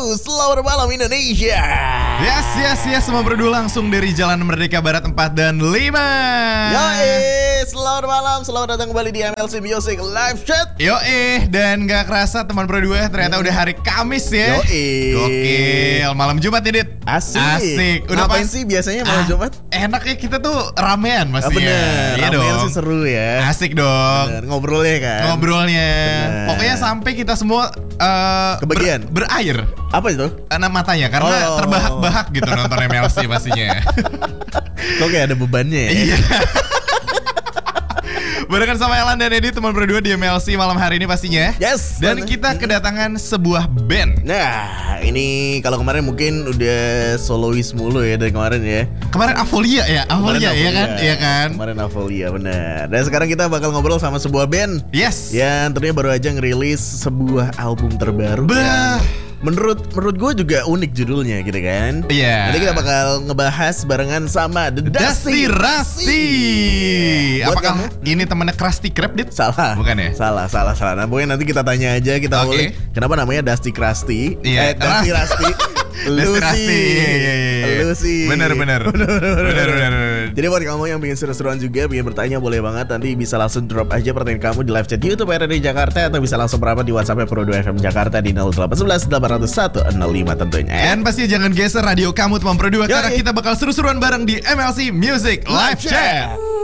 selamat malam Indonesia. Yes, semua berdua langsung dari Jalan Merdeka Barat 4 dan 5. Selamat malam, selamat datang kembali di MLC Music Live Chat. Dan gak kerasa teman berdua ternyata udah hari Kamis ya. Gokil, malam Jumat nih Dit. Asik. Udah ngapain sih biasanya malam Jumat? Enak ya, kita tuh ramean pasti ya. Bener, Iya ramean dong. sih seru ya. Asik dong. Bener, ngobrolnya kan. Ngobrolnya. Bener. Pokoknya sampai kita semua kebagian. berair Apa itu? matanya karena terbahak-bahak gitu nonton MLC pastinya. Kok kayak ada bebannya ya? Iya. Barengan sama Elan dan Edi, teman berdua di MLC malam hari ini pastinya. Yes. Dan kita kedatangan sebuah band. Nah, ini kalau kemarin mungkin udah solois mulu ya dari kemarin ya. Kemarin Avolia ya, Avolia ya kan? Iya kan? Kemarin Avolia benar. Dan sekarang kita bakal ngobrol sama sebuah band. Yes. Yang tentunya baru aja ngerilis sebuah album terbaru. Bah. Menurut gue juga unik judulnya gitu kan. Iya. Nanti kita bakal ngebahas barengan sama The Dusty Rusty. Buat Apakah kamu? ini temannya Krusty Krab, Dit? Salah. Bukan ya? Salah. Nah, pokoknya nanti kita tanya aja, kita Oke. boleh. Kenapa namanya Dusty Krusty? Iya, Dusty Rusty. Dusty Rusty. Iya. Lucy. Bener. Jadi buat kamu yang pengen seru-seruan juga, pengen bertanya, boleh banget. Nanti bisa langsung drop aja pertanyaan kamu di live chat YouTube RRI Jakarta, atau bisa langsung merapat di WhatsApp Pro 2 FM Jakarta di 0811 801 05 tentunya. Dan pasti jangan geser radio kamu teman berdua, karena kita bakal seru-seruan bareng di MLC Music Live Chat.